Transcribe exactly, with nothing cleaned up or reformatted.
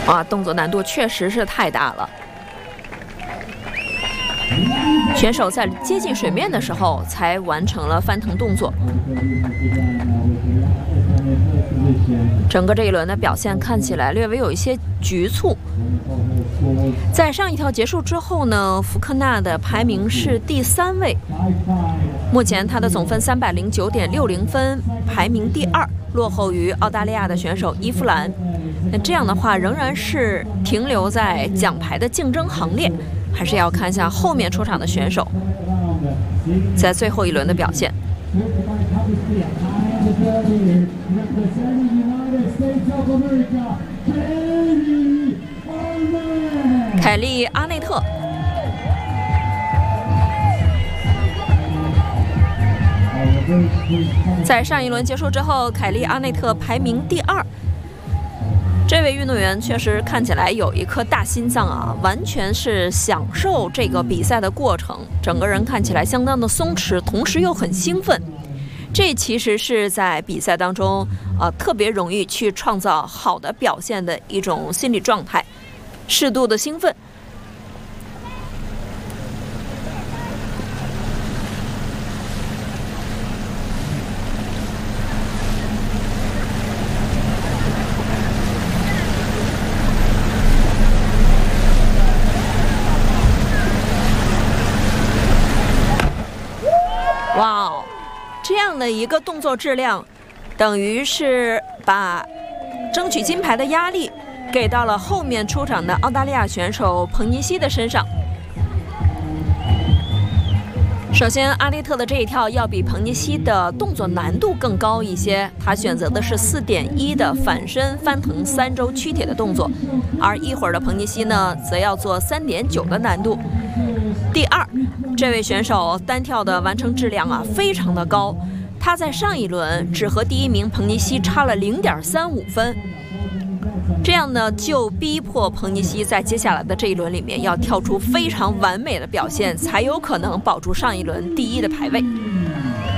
哇，动作难度确实是太大了。选手在接近水面的时候才完成了翻腾动作。整个这一轮的表现看起来略微有一些局促。在上一跳结束之后呢，福克纳的排名是第三位，目前他的总分三百零九点六零分，排名第二，落后于澳大利亚的选手伊夫兰。那这样的话，仍然是停留在奖牌的竞争行列，还是要看一下后面出场的选手在最后一轮的表现。凯利·阿内特，在上一轮结束之后，凯利·阿内特排名第二。这位运动员确实看起来有一颗大心脏啊，完全是享受这个比赛的过程，整个人看起来相当的松弛，同时又很兴奋。这其实是在比赛当中，呃，特别容易去创造好的表现的一种心理状态，适度的兴奋。哇哦！这样的一个动作质量，等于是把争取金牌的压力给到了后面出场的澳大利亚选手彭尼西的身上。首先，阿内特的这一跳要比彭尼西的动作难度更高一些，他选择的是四点一的反身翻腾三周屈铁的动作，而一会儿的彭尼西呢，则要做三点九的难度。第二，这位选手单跳的完成质量啊非常的高，他在上一轮只和第一名彭尼西差了零点三五分，这样呢就逼迫彭尼西在接下来的这一轮里面要跳出非常完美的表现，才有可能保住上一轮第一的排位。